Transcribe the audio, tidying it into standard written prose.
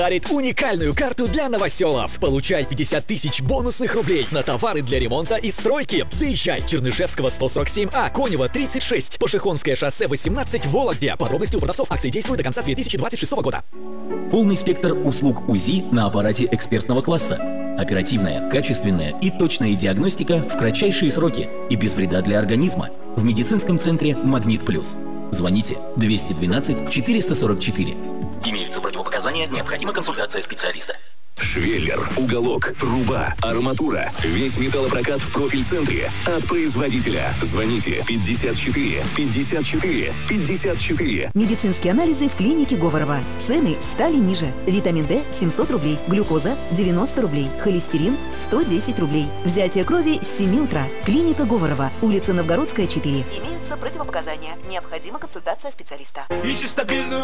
дарит уникальную карту для новоселов. Получай 50 тысяч бонусных рублей на товары для ремонта и стройки. Заезжай Чернышевского 147А, Конева 36, Пашихонское шоссе 18, Вологде. Подробности у продавцов. Акции действуют до конца 2026 года. Полный спектр услуг УЗИ на аппарате экспертного класса. Оперативная, качественная и точная диагностика в кратчайшие сроки и без вреда для организма. В медицинском центре «Магнит Плюс». Звоните 212 444. Имеются противопоказания, необходима консультация специалиста. Швеллер, уголок, труба, арматура. Весь металлопрокат в профиль-центре. От производителя. Звоните 54 54 54. Медицинские анализы в клинике Говорова. Цены стали ниже. Витамин D 700 рублей, глюкоза 90 рублей, холестерин 110 рублей. Взятие крови с 7 утра. Клиника Говорова. Улица Новгородская, 4. Имеются противопоказания. Необходима консультация специалиста. Ищешь стабильную